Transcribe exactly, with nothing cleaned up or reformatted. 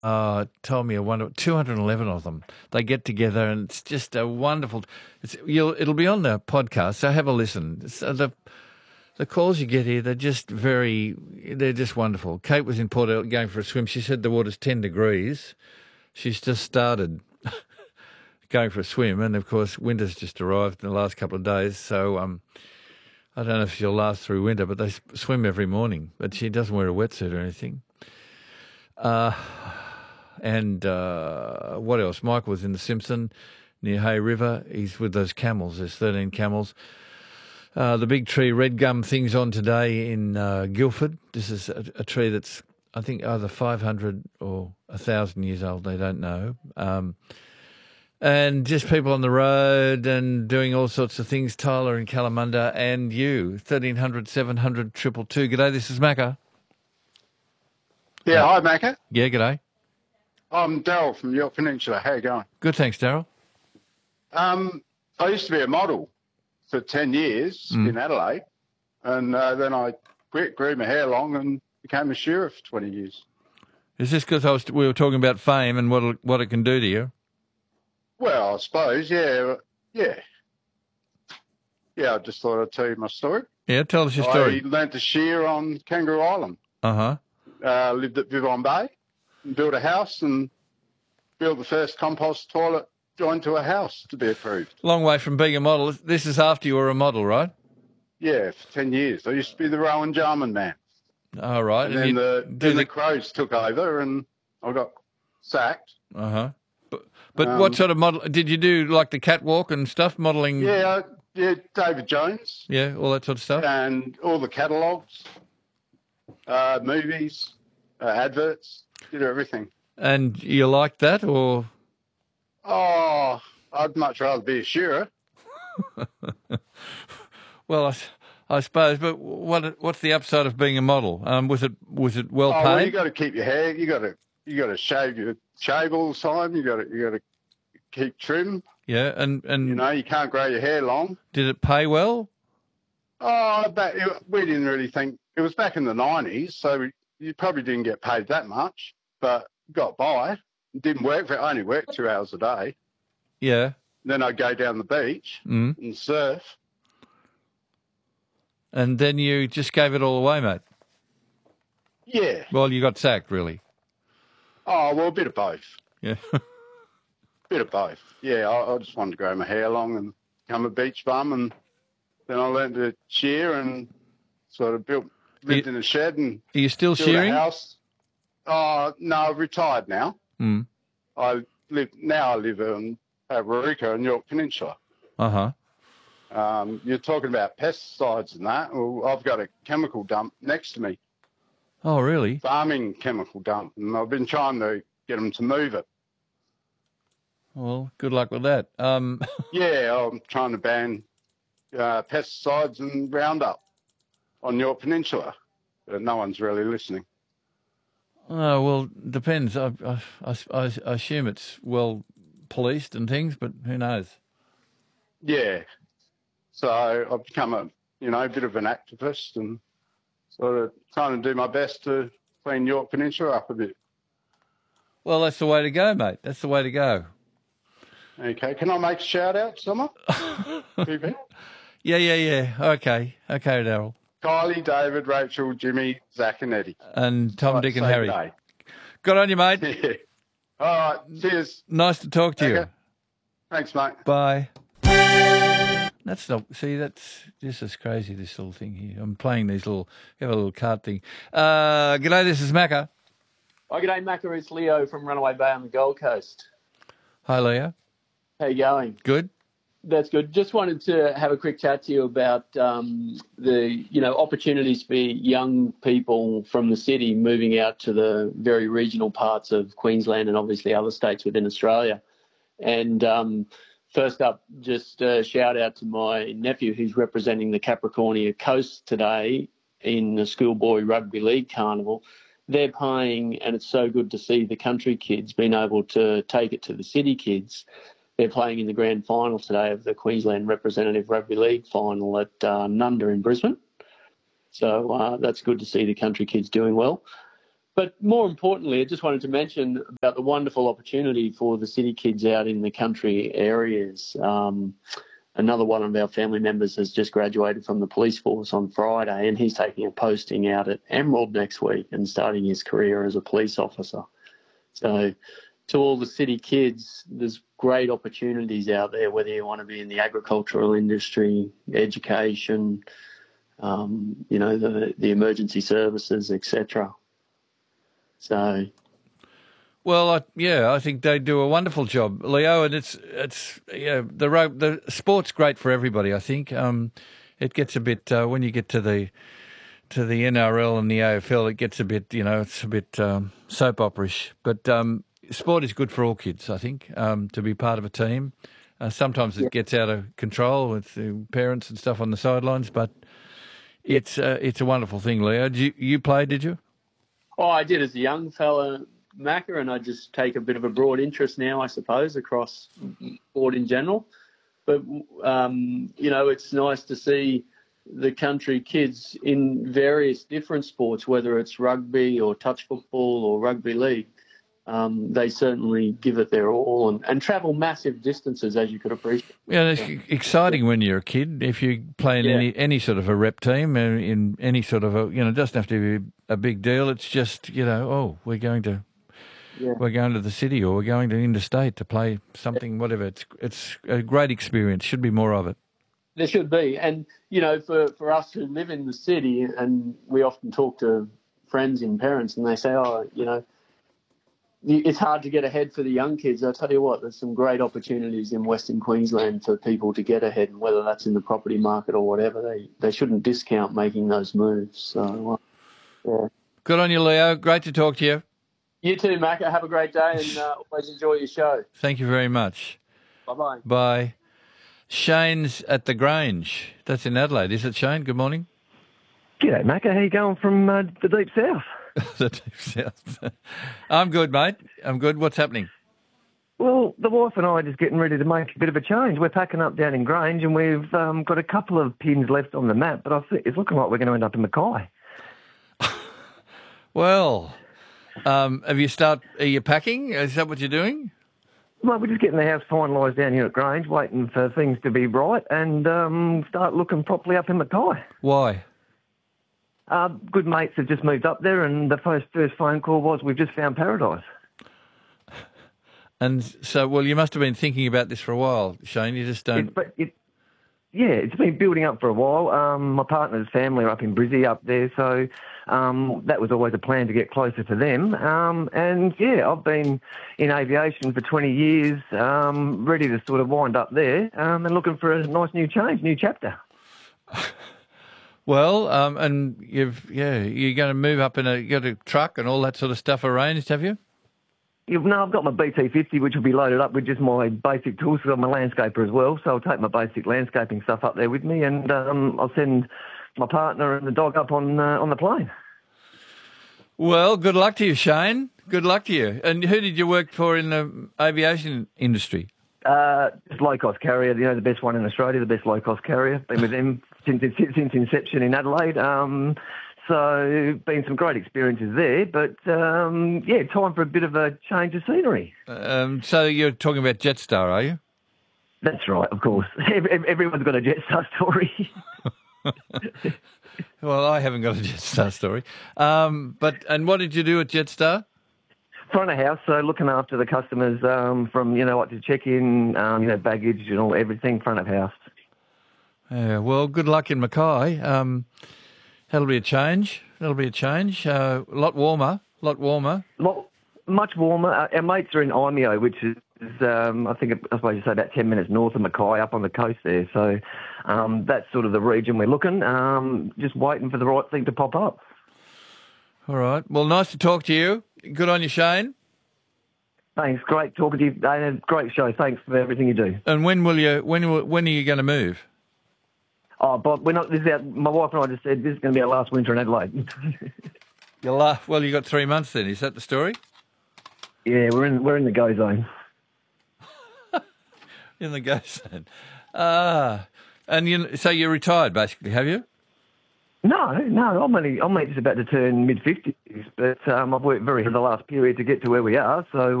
uh, told me a wonderful two hundred eleven of them. They get together, and it's just a wonderful. It's, you'll, it'll be on the podcast, so have a listen. So the the calls you get here, they're just very, they're just wonderful. Kate was in Port Albert going for a swim. She said the water's ten degrees. She's just started going for a swim, and of course winter's just arrived in the last couple of days. So um, I don't know if she'll last through winter, but they swim every morning. But she doesn't wear a wetsuit or anything. Uh, and uh, what else? Michael was in the Simpson near Hay River. He's with those camels. There's thirteen camels. Uh, the big tree red gum thing's on today in uh, Guildford. This is a, a tree that's, I think, either five hundred or one thousand years old. They don't know. Um, and just people on the road and doing all sorts of things. Tyler in Kalamunda and you, thirteen hundred, seven hundred, two two two. G'day, this is Macca. Yeah, uh, hi, Macca. Yeah, g'day. I'm Daryl from York Peninsula. How you going? Good, thanks, Daryl. Um, I used to be a model for ten years mm. in Adelaide, and uh, then I quit, grew my hair long, and became a shearer for twenty years. Is this because I was we were talking about fame and what what it can do to you? Well, I suppose, yeah, yeah, yeah. I just thought I'd tell you my story. Yeah, tell us your story. I learnt to shear on Kangaroo Island. Uh huh. Uh, lived at Vivon Bay, and built a house, and built the first compost toilet joined to a house to be approved. Long way from being a model. This is after you were a model, right? Yeah, for ten years. I used to be the Rowan Jarman man. All right. And, and then, the, then the... the Crows took over, and I got sacked. Uh huh. But, but um, what sort of model did you do? Like the catwalk and stuff, modelling? Yeah, yeah, David Jones. Yeah, all that sort of stuff. And all the catalogues, uh, movies, uh, adverts, did everything. And you liked that, or? Oh, I'd much rather be a shearer. Well, I, I suppose. But what what's the upside of being a model? Um, was it was it well oh, paid? Well, you got to keep your hair. You got to you got to shave your shave all the time. You got to you got to keep trim. Yeah, and and you know you can't grow your hair long. Did it pay well? Oh, but it, we didn't really think it was back in the nineties, so we, you probably didn't get paid that much, but got by. Didn't work for. I only worked two hours a day. Yeah. Then I'd go down the beach mm. and surf. And then you just gave it all away, mate. Yeah. Well, you got sacked, really. Oh, well, a bit of both. Yeah. Bit of both. Yeah, I, I just wanted to grow my hair long and become a beach bum, and then I learned to shear and sort of built, lived you, in a shed and are you still built shearing? a house. Oh, no, I've retired now. Mm. I live now. I live in at Warika in York Peninsula. Uh huh. Um, you're talking about pesticides and that. Well, I've got a chemical dump next to me. Oh, really? Farming chemical dump, and I've been trying to get them to move it. Well, good luck with that. Um... yeah, I'm trying to ban uh, pesticides and Roundup on York Peninsula, but no one's really listening. Oh, well, depends. I, I, I, I assume it's well policed and things, but who knows? Yeah. So I've become a, you know, a bit of an activist and sort of trying to do my best to clean York Peninsula up a bit. Well, that's the way to go, mate. That's the way to go. Okay. Can I make a shout out to someone? yeah, yeah, yeah. Okay. Okay, Daryl. Kylie, David, Rachel, Jimmy, Zach and Eddie. And Tom, right, Dick and Harry. Day. Good on you, mate. Yeah. All right. Cheers. Nice to talk to okay. you. Thanks, mate. Bye. That's not, see, that's just as crazy, this little thing here. I'm playing these little, have a little card thing. Uh, g'day, this is Macca. Oh, g'day, Macca. It's Leo from Runaway Bay on the Gold Coast. Hi, Leo. How you going? Good. That's good. Just wanted to have a quick chat to you about um, the, you know, opportunities for young people from the city moving out to the very regional parts of Queensland and obviously other states within Australia. And um, first up, just a shout out to my nephew who's representing the Capricornia Coast today in the Schoolboy Rugby League Carnival. They're playing, and it's so good to see the country kids being able to take it to the city kids. They're playing in the grand final today of the Queensland Representative Rugby League final at uh, Nunda in Brisbane. So uh, that's good to see the country kids doing well. But more importantly, I just wanted to mention about the wonderful opportunity for the city kids out in the country areas. Um, another one of our family members has just graduated from the police force on Friday, and he's taking a posting out at Emerald next week and starting his career as a police officer. So to all the city kids, there's great opportunities out there, whether you want to be in the agricultural industry, education, um, you know, the, the emergency services, et cetera. So, well, I, yeah, I think they do a wonderful job, Leo, and it's it's yeah the rug- the sport's great for everybody. I think um, it gets a bit uh, when you get to the to the N R L and the A F L, it gets a bit you know it's a bit um, soap operish, but um, sport is good for all kids. I think um, to be part of a team. Uh, sometimes it yeah. gets out of control with the parents and stuff on the sidelines, but it's uh, it's a wonderful thing, Leo. Did you, you play? Did you? Oh, I did as a young fella, Macca, and I just take a bit of a broad interest now, I suppose, across sport in general. But, um, you know, it's nice to see the country kids in various different sports, whether it's rugby or touch football or rugby league. Um, they certainly give it their all and, and travel massive distances, as you could appreciate. Yeah, it's exciting when you're a kid. If you play in Yeah. any any sort of a rep team, uh, in any sort of a, you know, it doesn't have to be a big deal. It's just, you know, oh, we're going to Yeah. we're going to the city or we're going to interstate to play something, whatever. It's it's a great experience. Should be more of it. There should be. And, you know, for, for us who live in the city, and we often talk to friends and parents, and they say, oh, you know, it's hard to get ahead for the young kids. I'll tell you what, there's some great opportunities in Western Queensland for people to get ahead, and whether that's in the property market or whatever, they, they shouldn't discount making those moves. So, uh, yeah. Good on you, Leo. Great to talk to you. You too, Macca. Have a great day, and uh, always enjoy your show. Thank you very much. Bye-bye. Bye. Shane's at the Grange. That's in Adelaide. Is it, Shane? Good morning. G'day, Macca. How you going from uh, the deep south? The deep south. I'm good, mate. I'm good. What's happening? Well, the wife and I are just getting ready to make a bit of a change. We're packing up down in Grange, and we've um, got a couple of pins left on the map, but I think it's looking like we're going to end up in Mackay. Well, um, have you start? Are you packing? Is that what you're doing? Well, we're just getting the house finalised down here at Grange, waiting for things to be right, and um, start looking properly up in Mackay. Why? Uh, good mates have just moved up there, and the first first phone call was, we've just found paradise. And so, well, you must have been thinking about this for a while, Shane. You just don't. It's, but it, yeah, it's been building up for a while. Um, my partner's family are up in Brizzy up there, so um, that was always a plan to get closer to them. Um, and, yeah, I've been in aviation for twenty years, um, ready to sort of wind up there um, and looking for a nice new change, new chapter. Well, um, and you've yeah, you're going to move up in a you got a truck and all that sort of stuff arranged, have you? Yeah, no, I've got my B T fifty, which will be loaded up with just my basic tools, because I'm a landscaper as well. So I'll take my basic landscaping stuff up there with me, and um, I'll send my partner and the dog up on uh, on the plane. Well, good luck to you, Shane. Good luck to you. And who did you work for in the aviation industry? Uh, just low-cost carrier, you know, the best one in Australia, the best low-cost carrier. Been with them since since inception in Adelaide. Um, so been some great experiences there. But, um, yeah, time for a bit of a change of scenery. Um, so you're talking about Jetstar, are you? That's right, of course. Everyone's got a Jetstar story. Well, I haven't got a Jetstar story. Um, but and what did you do at Jetstar? Front of house, so looking after the customers um, from, you know, what to check in, um, you know, baggage and all, everything, front of house. Yeah, well, good luck in Mackay. Um, that'll be a change. That'll be a change. Uh, a lot warmer, a lot warmer. Lot, much warmer. Uh, our mates are in Imeo, which is, um, I think, I suppose you say about ten minutes north of Mackay, up on the coast there. So um, that's sort of the region we're looking, um, just waiting for the right thing to pop up. All right. Well, nice to talk to you. Good on you, Shane. Thanks. Great talking to you. Uh, great show. Thanks for everything you do. And when will you? When will- when are you going to move? Oh, Bob, we're not. This is our, my wife and I just said this is going to be our last winter in Adelaide. You'll laugh. Well, you got three months then. Is that the story? Yeah, we're in we're in the go zone. In the go zone. Ah, and you. So you're retired, basically, have you? No, no, I'm only I'm only just about to turn mid fifties, but um, I've worked very hard the last period to get to where we are. So